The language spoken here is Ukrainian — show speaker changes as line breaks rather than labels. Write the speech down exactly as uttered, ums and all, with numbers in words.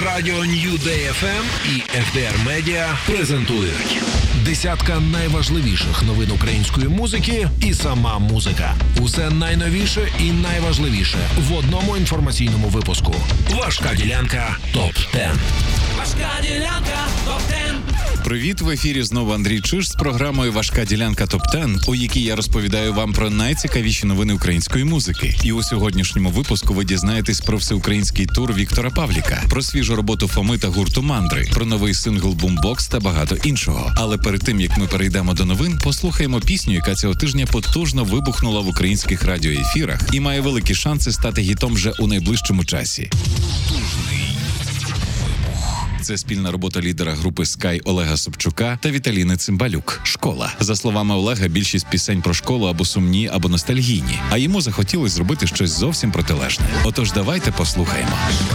Радіо New Day еф ем і еф ді ар Media презентують десятка найважливіших новин української музики і сама музика. Усе найновіше і найважливіше в одному інформаційному випуску. Важка ділянка топ десять.
Важка ділянка топ десять.
Привіт, в ефірі знову Андрій Чиж з програмою «Важка ділянка топ десять», у якій я розповідаю вам про найцікавіші новини української музики. І у сьогоднішньому випуску ви дізнаєтесь про всеукраїнський тур Віктора Павліка, про свіжу роботу Фоми та гурту «Мандри», про новий сингл «Бумбокс» та багато іншого. Але перед тим, як ми перейдемо до новин, послухаємо пісню, яка цього тижня потужно вибухнула в українських радіоефірах і має великі шанси стати гітом вже у найближчому часі. Це спільна робота лідера групи Sky Олега Собчука та Віталіни Цимбалюк «Школа». За словами Олега, більшість пісень про школу або сумні, або ностальгійні, а йому захотілося зробити щось зовсім протилежне. Отож, давайте послухаємо.